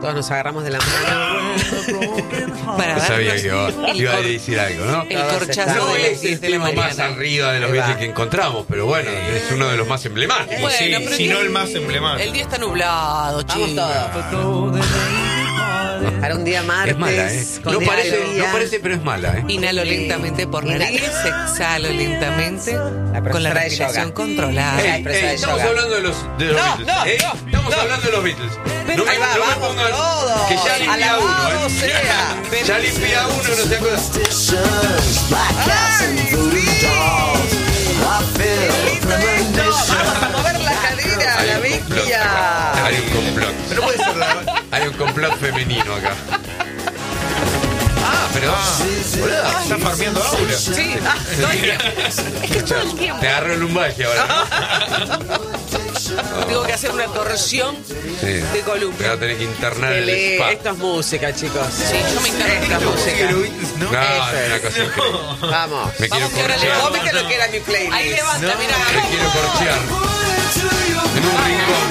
todos nos agarramos de la mano. Para Sabía darnos que iba a decir algo, ¿no? el Todos corchazo estamos- No de las es 10 el de la tema más mañana. arriba de los Ahí va. Beatles que encontramos, pero bueno, es uno de los más emblemáticos. Bueno, Sí, pero si no el- el más emblemático. El día está nublado, Vamos chicos. todos. Para un día martes. Es mala, con No parece, alegría. no parece, pero es mala, Inhalo lentamente por nariz, exhalo lentamente con la profesora de respiración yoga. controlada. Ey, profesora de Estamos yoga. hablando de los Beatles. Estamos hablando de los Beatles. Pero ahí va, me vamos pongan- todos. Que ya limpia Alabado uno, sea. Ya limpia uno, no se acuerda. Vamos a mover la cadera, la bestia. Hay un complot. Pero puede ser la... Hay un complot femenino acá. Pero. boluda, Está farmeando aura. Sí, todo el tiempo. Es que todo el tiempo. Te agarró lumbalgia ahora. Tengo que hacer una torsión Sí. de Te columna. va a tener que internar en el spa. Esto es música, chicos. Sí, yo me Esta interno. música. ¿No? No, Eso es una es. cosa increíble. Vamos. Me quiero Vamos, que ahora corchear. ¿Vos viste lo que era mi playlist? Ahí levanta, mira. Me quiero corchear. En un rincón.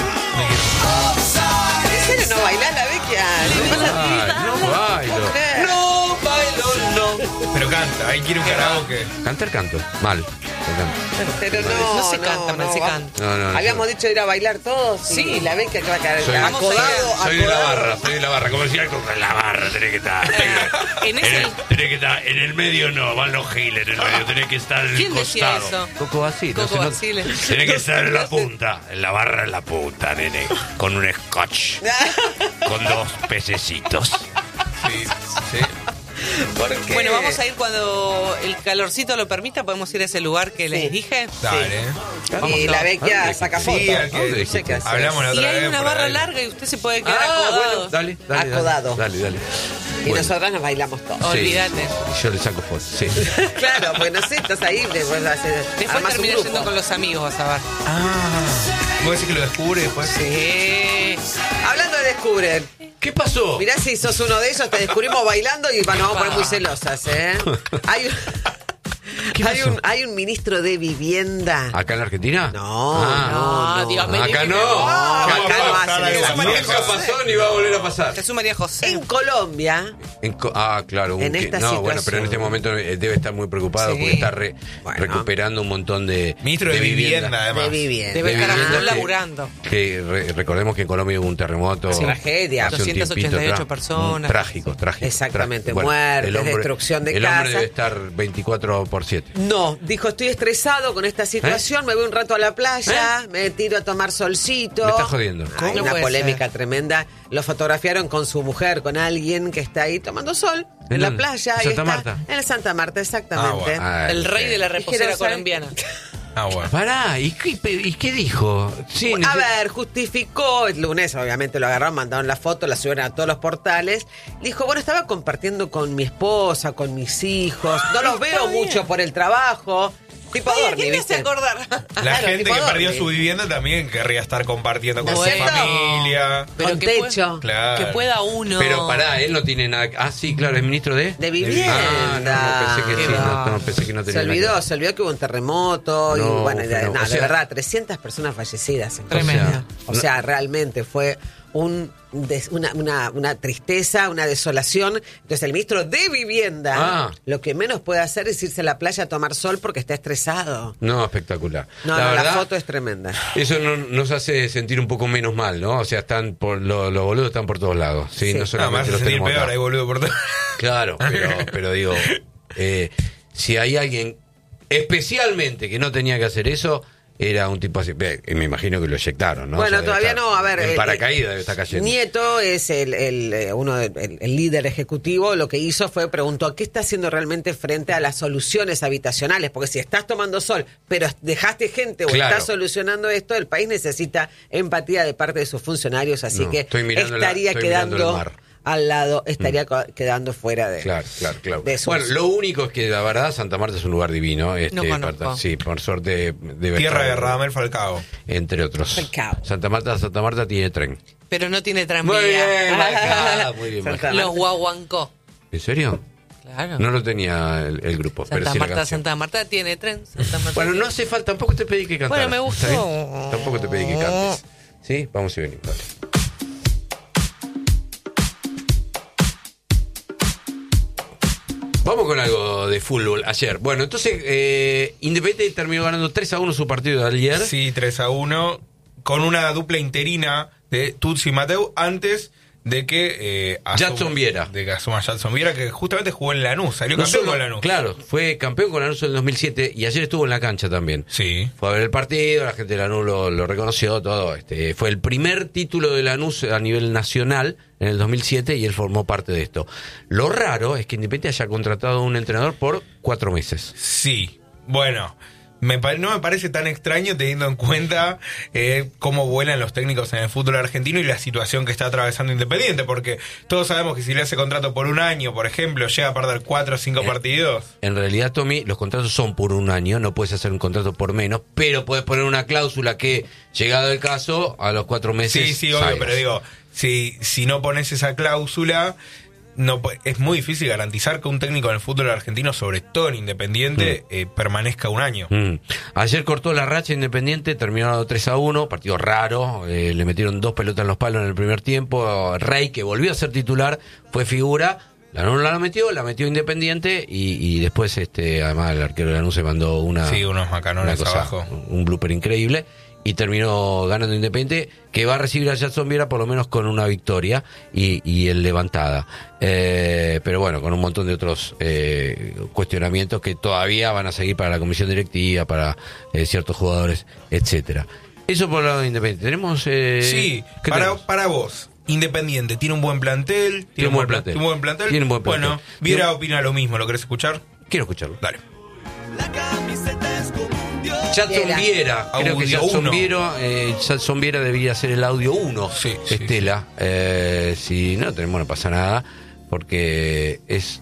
¿En serio no bailás la bestia? Ay, no bailo. No bailo, no. Pero canta, ahí quiere un karaoke. Cantar canto. Mal. Canto. Pero no, No se canta, mal se canta. No. Habíamos dicho ir a bailar todos. Sí. Y la bestia que va a quedar Soy- acodado. Soy de la acodado. barra, soy de la barra. Como decía algo con la barra, tenés que estar. En ese- Tenés que estar en el medio, no, van los giles en el medio, tenés que estar en el ¿Quién decía costado. eso? Coco Basile. Coco Basile. Tenés que estar en la punta, en la barra en la punta, nene. Con un scotch, con 2 pececitos. Sí, sí. ¿Por qué? Bueno, vamos a ir cuando el calorcito lo permita. Podemos ir a ese lugar que les dije. Dale. Vamos Y a- la bestia ¿Dónde saca Sí, fotos. al que- No sé qué hacer. Hablamos la Y otra hay vez. una por barra ahí. larga y usted se puede quedar Ah, acodado. bueno, dale. Acodado. Dale. Y nosotras nos bailamos todos. Sí. Olvídate. Yo le saco fotos, sí. Claro, porque no sé, estás ahí, después Después armás un termina grupo. yendo con los amigos, vas a ver. ¿Vos decís que lo descubre después? Sí. Hablando de descubren, ¿Qué pasó? mirá si sos uno de ellos, te descubrimos bailando y nos vamos a poner muy celosas, ¿eh? Hay un ministro de vivienda. ¿Acá en la Argentina? No, No, Dios me no. libre. Acá no. Acá no hacen eso. Nunca pasó ni va a volver a pasar. Jesús María José. En Colombia, Claro. En esta no, bueno, situación. pero en este momento debe estar muy preocupado Sí. porque está Bueno. recuperando un montón de Ministro de vivienda, además. de vivienda. Debe estar a vivienda full que- laburando. Recordemos que en Colombia hubo un terremoto. Sí. Tragedia. hace un 288 tiempito atrás. personas. Trágico. Exactamente, Bueno, muertes, el hombre- destrucción de El hombre casas. debe estar 24/7. No, dijo, estoy estresado con esta situación, me voy un rato a la playa, me tiro a tomar solcito. Me estás jodiendo. Hay ¿Cómo una puede polémica tremenda. Lo fotografiaron con su mujer, con alguien que está ahí tomando sol en ¿En la dónde? playa. ¿En ahí Santa está. Marta? En Santa Marta, exactamente. Ah, El rey de la Dijeron, reposera ¿sabe? colombiana. Ah, bueno. Pará, ¿y qué dijo? Sí, A ver, justificó, el lunes obviamente lo agarraron, mandaron la foto, la subieron a todos los portales. Dijo, bueno, estaba compartiendo con mi esposa, con mis hijos, no los veo mucho por el trabajo. Tipo Ay, ¿a Dorni, quién me hace ¿viste? acordar? La Claro, gente tipo que perdió Dorni. su vivienda también querría estar compartiendo con ¿No su es cierto? familia. Con que techo. Claro. Que pueda uno. Pero pará, él no tiene nada. Ah, sí, claro, es ministro de. De vivienda. Ah, no, pensé que sí, no, pensé que no tenía Se olvidó que hubo un terremoto y No, bueno, pero, nada, o sea- de verdad, 300 personas fallecidas. en Tremendo. Colombia. O sea, realmente fue una tristeza, una desolación. Entonces el ministro de Vivienda lo que menos puede hacer es irse a la playa a tomar sol porque está estresado. No, espectacular. No, la la verdad, foto es tremenda. eso nos hace sentir un poco menos mal, ¿no? O sea, están por los boludos están por todos lados. Sí, Sí. no Nada solamente más los sentir tenemos peor, acá. ahí boludo por todo. Claro, pero digo, si hay alguien especialmente que no tenía que hacer eso, era un tipo así. Me imagino que lo eyectaron, ¿no? Bueno, debe todavía estar no, a ver. En paracaídas debe estar cayendo. Nieto es el líder ejecutivo. Lo que hizo fue preguntó qué está haciendo realmente frente a las soluciones habitacionales. Porque si estás tomando sol, pero dejaste gente o Claro. estás solucionando esto, el país necesita empatía de parte de sus funcionarios. Así No, que estoy mirando estaría estoy mirando el quedando mar. al lado, estaría quedando fuera de. Claro. de sus- Bueno, lo único es que la verdad Santa Marta es un lugar divino. No conozco. Sí, por suerte debe Tierra estar, de Radamel Falcao. entre otros. Falcao. Santa Marta tiene tren. Pero no tiene tranvía. Muy bien, Maja, muy bien, Santa Maja. Los guaguancó. ¿En serio? Claro. No lo tenía el grupo. pero Santa sí la Marta, canción. Santa Marta tiene tren. Santa Marta Bueno, no tiene- hace falta, tampoco te pedí que cantaras. Bueno, me gustó. ¿Está bien? Tampoco te pedí que cantes. ¿Sí? Vamos y venimos. Dale. Vamos con algo de fútbol ayer. Bueno, entonces Independiente terminó ganando 3-1 su partido de ayer. Sí, 3-1, con una dupla interina de Tutsi y Mateu antes de que Jadson Viera. De que asuma Jadson Viera, que justamente jugó en Lanús, salió No campeón solo- con Lanús. Claro, fue campeón con Lanús en el 2007 y ayer estuvo en la cancha también. Sí. Fue a ver el partido, la gente de Lanús lo reconoció, todo. Fue el primer título de Lanús a nivel nacional en el 2007 y él formó parte de esto. Lo raro es que Independiente haya contratado a un entrenador por 4 meses. Sí. Bueno, no me parece tan extraño teniendo en cuenta cómo vuelan los técnicos en el fútbol argentino y la situación que está atravesando Independiente, porque todos sabemos que si le hace contrato por un año, por ejemplo, llega a perder 4 o 5 partidos. En realidad, Tommy, los contratos son por un año, no puedes hacer un contrato por menos, pero puedes poner una cláusula que, llegado el caso, a los 4 meses... Sí, obvio, salgas. pero digo, si no pones esa cláusula, es muy difícil garantizar que un técnico en el fútbol argentino, sobre todo en Independiente, permanezca un año. Ayer cortó la racha Independiente, terminó 3-1, partido raro, le metieron 2 pelotas en los palos en el primer tiempo. Rey, que volvió a ser titular, fue figura. Lanús la metió Independiente y después además el arquero de Lanús se mandó unos macanones abajo. un blooper increíble y terminó ganando Independiente, que va a recibir a Jadson Viera por lo menos con una victoria y el levantada. Pero bueno, con un montón de otros cuestionamientos que todavía van a seguir para la comisión directiva, para ciertos jugadores, etcétera. Eso por el lado de Independiente. Tenemos... Sí, ¿qué tenemos? para vos. Independiente, ¿tiene un buen plantel? Tiene un buen plantel. ¿Tiene un buen plantel? Tiene un buen plantel. Bueno, Viera opina lo mismo, ¿lo querés escuchar? Quiero escucharlo. Dale. Jadson Viera, creo que Audio Jadson 1. Jadson Viera debía ser el audio 1, Sí, Estela. Si no tenemos, no pasa nada, porque es...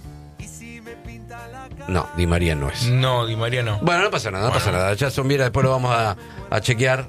No, Di María no es. No, Di María no. Bueno, no pasa nada, no pasa nada. Jadson Viera, después lo vamos a chequear.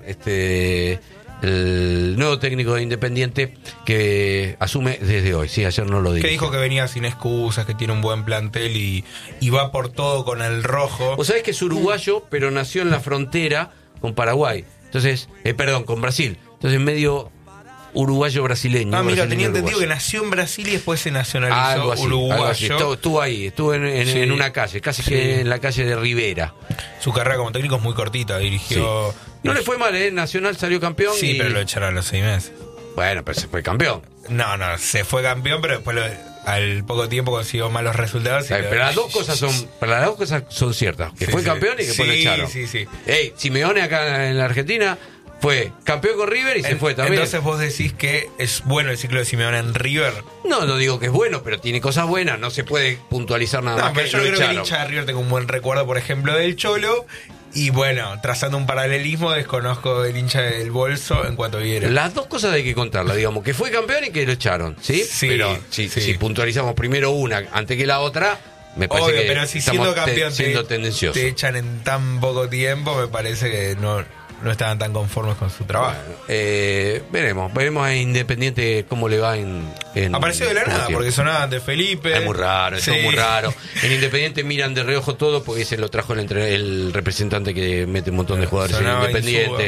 El nuevo técnico de Independiente que asume desde hoy. Sí, ayer no lo Que dije. dijo que venía sin excusas, que tiene un buen plantel y va por todo con el rojo. Vos sabés que es uruguayo, pero nació en la frontera con Paraguay. Entonces, con Brasil. Entonces, medio uruguayo-brasileño. Mira, tenía entendido que uruguayo. nació en Brasil y después se nacionalizó Algo así. uruguayo. Estuvo ahí, estuvo en una calle, casi que en la calle de Rivera. Su carrera como técnico es muy cortita, dirigió... No le fue mal, Nacional salió campeón. Sí, pero lo echaron a los 6 meses. Bueno, pero se fue campeón. No, se fue campeón, pero después al poco tiempo consiguió malos resultados. Pero las dos cosas son ciertas. Que Sí, fue sí. campeón y que después lo Sí, echaron. sí. Simeone acá en la Argentina fue campeón con River y se fue también. Entonces vos decís que es bueno el ciclo de Simeone en River. No digo que es bueno, pero tiene cosas buenas. No se puede puntualizar nada más. Pero yo lo creo que el echaron. hincha de River tengo un buen recuerdo, por ejemplo, del Cholo. Y bueno, trazando un paralelismo, desconozco el hincha del Bolso en cuanto a Viera. Las dos cosas hay que contarlas, digamos, que fue campeón y que lo echaron, ¿sí? Sí, pero sí. si puntualizamos primero una antes que la otra, me parece Obvio, que pero si estamos siendo campeón siendo tendenciosos. te echan en tan poco tiempo, me parece que no estaban tan conformes con su trabajo. Veremos a Independiente cómo le va en Apareció de la poco nada, tiempo. porque sonaba ante Felipe. Es muy raro, Sí. es muy raro. En Independiente miran de reojo todo porque se lo trajo el representante que mete un montón de jugadores Sonaba en Independiente.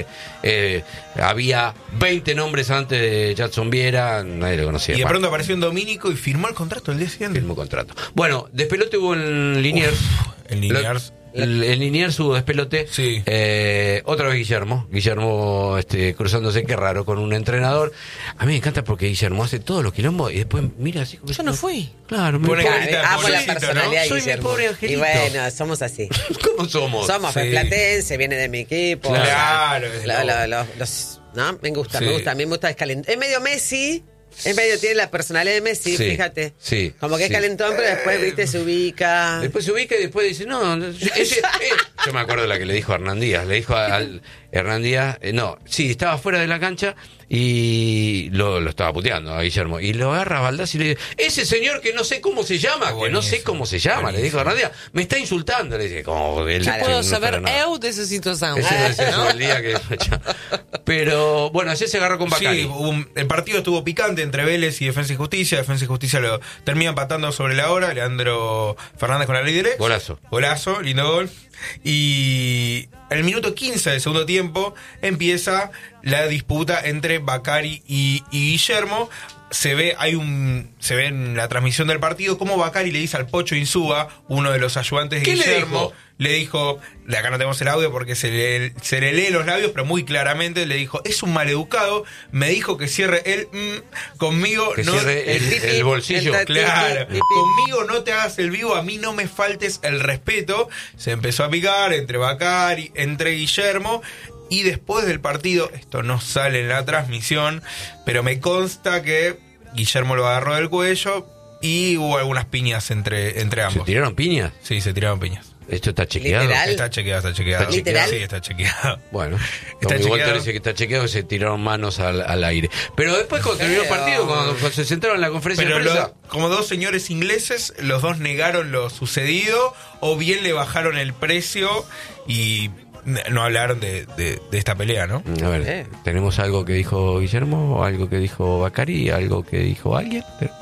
Había 20 nombres antes de Jadson Viera, nadie lo conocía. Y de Bueno, pronto apareció un Domínico y firmó el contrato el día siguiente. firmó contrato. Bueno, despelote hubo en Liniers. En Liniers. En Liniers hubo despelote. Sí. Otra vez Guillermo cruzándose, qué raro, con un entrenador. A mí me encanta porque Guillermo hace todos los quilombos y después mira así como... Yo no fui. Claro, Pone pobre- carita de Amo la pobrecito, personalidad de ¿no? Soy mi Guillermo. pobre angelito. Y bueno, somos así. ¿Cómo somos? Somos Sí. platense, viene de mi equipo. Claro, o sea, ¿no? Me gusta, Sí. a mí me gusta descalentar. Es medio Messi, tiene la personalidad de Messi, Sí, fíjate. sí, Como que es sí. calentón, pero después, viste, se ubica. Después se ubica y después dice, yo me acuerdo la que le dijo a Hernán Díaz. Le dijo al Hernán Díaz, estaba fuera de la cancha y lo estaba puteando a Guillermo. Y lo agarra a Baldassi y le dice, ese señor que no sé cómo se llama, le dijo a Hernán Díaz, me está insultando. Le dice, como él Claro. Puedo no saber fuera nada. de esa situación. Ese lo decía todo el día que... Pero bueno, ayer se agarró con Bacari. Sí, el partido estuvo picante entre Vélez y Defensa y Justicia. Defensa y Justicia lo termina empatando sobre la hora. Leandro Fernández con la ley derecha. Golazo, lindo gol. Y el minuto 15 del segundo tiempo empieza la disputa entre Bacari y Guillermo. Se ve en la transmisión del partido cómo Bacari le dice al Pocho Insúa, uno de los ayudantes de ¿Qué Guillermo, le dijo, de acá no tenemos el audio porque se le lee los labios, pero muy claramente le dijo, es un maleducado, me dijo que cierre conmigo, Que no, cierre el bolsillo. claro, conmigo no te hagas el vivo, a mí no me faltes el respeto. Se empezó a picar entre Bacari, entre Guillermo. Y después del partido, esto no sale en la transmisión, pero me consta que Guillermo lo agarró del cuello y hubo algunas piñas entre ambos. ¿Se tiraron piñas? Sí, se tiraron piñas. ¿Esto está chequeado? ¿Literal? Está chequeado. ¿Literal? Sí, está chequeado. Bueno, Está igual te chequeado. dice que está chequeado, que se tiraron manos al aire. Pero después cuando terminó el partido, cuando se sentaron en la conferencia Pero de prensa... como dos señores ingleses, los dos negaron lo sucedido o bien le bajaron el precio y no hablaron de esta pelea, ¿no? A ver, ¿tenemos algo que dijo Guillermo? ¿Algo que dijo Bacari? ¿Algo que dijo alguien?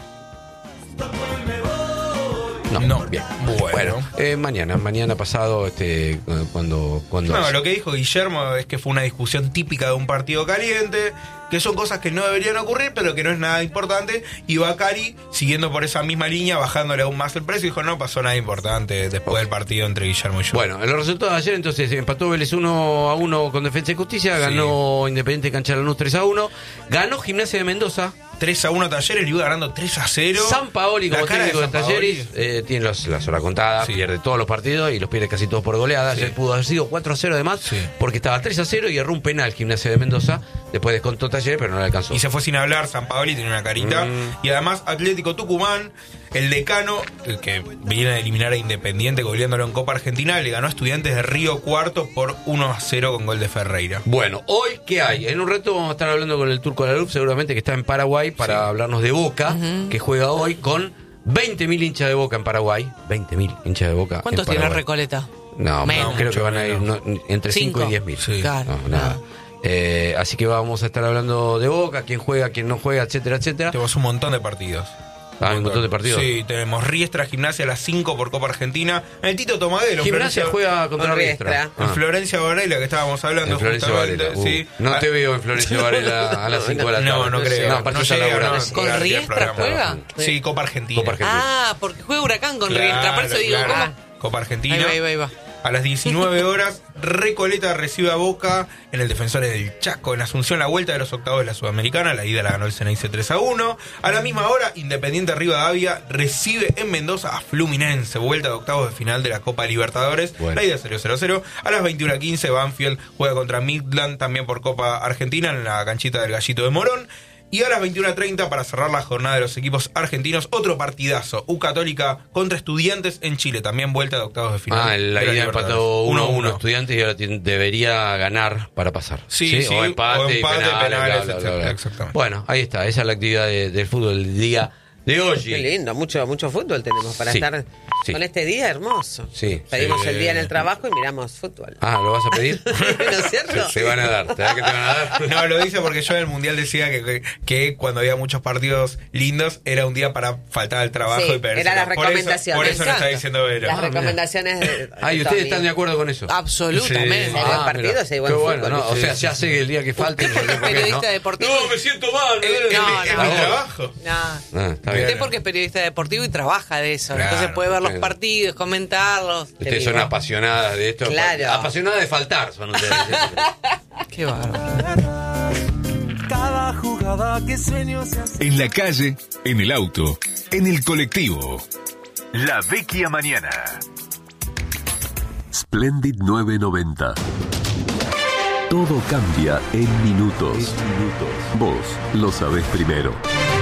No, bien. Bueno. Mañana pasado, cuando... No, lo que dijo Guillermo es que fue una discusión típica de un partido caliente, que son cosas que no deberían ocurrir, pero que no es nada importante. Y Bacari, siguiendo por esa misma línea, bajándole aún más el precio, dijo, no pasó nada importante después del partido entre Guillermo y yo. Bueno, en los resultados de ayer, entonces, empató Vélez 1-1 con Defensa y Justicia, ganó Independiente Cancha Lanús 3-1, ganó Gimnasia de Mendoza, 3-1 Talleres, le iba ganando 3-0. San Paoli como La cara técnico de Sampaoli. Talleres tiene la sola contada, pierde todos los partidos y los pierde casi todos por goleada. Ayer pudo haber sido 4-0 además, porque estaba 3-0 y erró un penal Gimnasia de Mendoza, después descontó Talleres pero no le alcanzó. Y se fue sin hablar, San Paoli tiene una carita. Y además Atlético Tucumán, el decano, el que viene a eliminar a Independiente goleándolo en Copa Argentina, le ganó a Estudiantes de Río Cuarto por 1-0 con gol de Ferreira. Bueno, hoy ¿qué hay? En un rato vamos a estar hablando con el Turco Lalup, seguramente que está en Paraguay, para hablarnos de Boca, que juega hoy con 20.000 hinchas de Boca en Paraguay. 20.000 hinchas de Boca. ¿Cuántos en tiene Paraguay. Recoleta? No, Menos. creo que van a ir menos. entre 5 y 10.000. Sí. Claro. No, nada. Así que vamos a estar hablando de Boca, quién juega, quién no juega, etcétera, etcétera. Tenemos un montón de partidos. Hay un montón de partidos. Sí, tenemos Riestra Gimnasia a las 5 por Copa Argentina. En el Tito Tomaguelo. Gimnasia juega contra con Riestra. Riestra. En Florencia Varela, que estábamos hablando En Florencia justamente. Varela. Sí. No te veo en Florencia Varela a las 5 de la tarde. No creo. No, aparte está llega, laburando. ¿Con llega al Riestra programa. juega? Sí, Copa Argentina. Copa Argentina. Ah, porque juega Huracán con Claro, Riestra. Por eso digo, claro. ¿cómo? Copa Argentina. Ahí va. A las 19 horas, Recoleta recibe a Boca en el Defensores del Chaco. En Asunción, la vuelta de los octavos de la Sudamericana. La ida la ganó el Ceneice 3-1. A la misma hora, Independiente Rivadavia recibe en Mendoza a Fluminense. Vuelta de octavos de final de la Copa Libertadores. Bueno. La ida 0-0. A las 21:15, Banfield juega contra Midland, también por Copa Argentina, en la canchita del Gallito de Morón. Y a las 21:30, para cerrar la jornada de los equipos argentinos, otro partidazo. U Católica contra Estudiantes en Chile. También vuelta de octavos de final. La de ida Libertadores. empató 1-1 1-1. Estudiantes y ahora debería ganar para pasar. Sí, O empate, penales, bla, bla, bla. exactamente. Bueno, ahí está. Esa es la actividad del fútbol del día de hoy. Qué lindo, mucho fútbol tenemos para Sí, estar sí. con este día hermoso. Sí. Pedimos Sí. el día en el trabajo y miramos fútbol. Ah, ¿lo vas a pedir? ¿No es cierto? Te van a dar. ¿Te da que te van a dar? No, lo dice porque yo en el Mundial decía que cuando había muchos partidos lindos era un día para faltar al trabajo Sí, y perderse. eran las Por recomendaciones. Por eso lo está Exacto. diciendo Vero. Las recomendaciones de Ay, ¿ustedes están de acuerdo con eso? Absolutamente. Sí. Hay buen partido, mira, sí, hay buen qué bueno, fútbol. ¿no? O sea, ya sé que el día que falte... Usted porque es periodista deportivo. No, me siento mal. Es No, mi no. trabajo. No. Ah, está bien. Usted porque es periodista deportivo y trabaja de eso. Claro, Entonces puede ver los claro. partidos, comentarlos. Ustedes son apasionadas de esto. Claro. Apasionadas de faltar son ustedes. Qué bárbaro. Cada jugada que sueño se hace. En la calle, en el auto, en el colectivo. La Vecchia Mañana. Splendid 990. Todo cambia en minutos. Vos lo sabés primero.